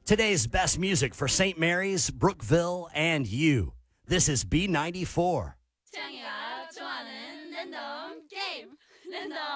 Today's best music for St. Mary's, Brookville, and you. This is B94. 태양이가 좋아하는 랜덤 게임 랜덤